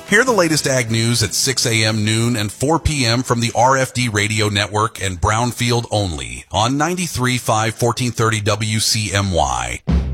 Hear the latest ag news at 6 a.m., noon, and 4 p.m. from the RFD Radio Network and Brownfield only on 93.5 1430 WCMY.